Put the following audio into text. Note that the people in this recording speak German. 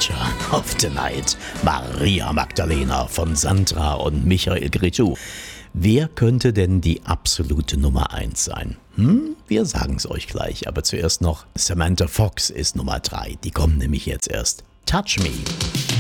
Feature of the Night. Maria Magdalena von Sandra und Michael Cretu. Wer könnte denn die absolute Nummer 1 sein? Wir sagen es euch gleich, aber zuerst noch Samantha Fox ist Nummer 3. Die kommt nämlich jetzt erst. Touch Me.